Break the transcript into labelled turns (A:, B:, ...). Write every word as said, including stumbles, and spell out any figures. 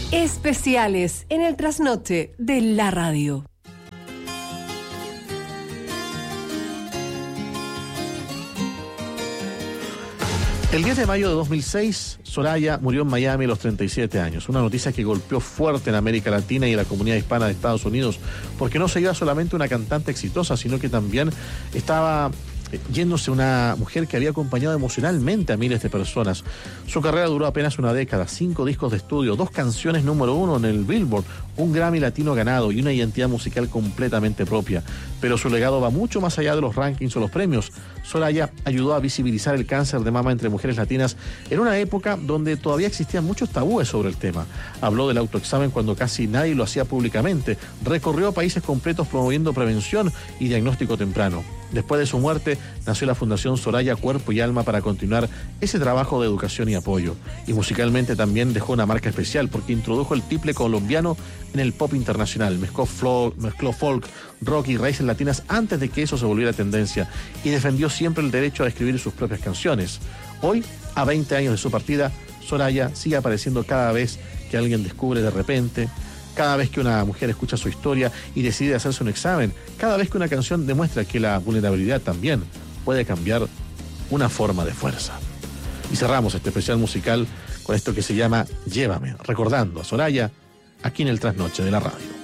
A: Especiales en el trasnoche de la radio.
B: El diez de mayo de dos mil seis, Soraya murió en Miami a los treinta y siete años. Una noticia que golpeó fuerte en América Latina y en la comunidad hispana de Estados Unidos, porque no se iba solamente una cantante exitosa, sino que también estaba yéndose una mujer que había acompañado emocionalmente a miles de personas. Su carrera duró apenas una década, cinco discos de estudio, dos canciones número uno en el Billboard, un Grammy Latino ganado y una identidad musical completamente propia. Pero su legado va mucho más allá de los rankings o los premios. Soraya ayudó a visibilizar el cáncer de mama entre mujeres latinas en una época donde todavía existían muchos tabúes sobre el tema. Habló del autoexamen cuando casi nadie lo hacía públicamente. Recorrió países completos promoviendo prevención y diagnóstico temprano. Después de su muerte, nació la Fundación Soraya Cuerpo y Alma para continuar ese trabajo de educación y apoyo. Y musicalmente también dejó una marca especial porque introdujo el tiple colombiano en el pop internacional. Mezcló, flow, mezcló folk, rock y raíces latinas antes de que eso se volviera tendencia y defendió siempre el derecho a escribir sus propias canciones. Hoy, a veinte años de su partida, Soraya sigue apareciendo cada vez que alguien descubre de repente, cada vez que una mujer escucha su historia y decide hacerse un examen, cada vez que una canción demuestra que la vulnerabilidad también puede cambiar una forma de fuerza. Y cerramos este especial musical con esto que se llama Llévame, recordando a Soraya aquí en el Trasnoche de la Radio.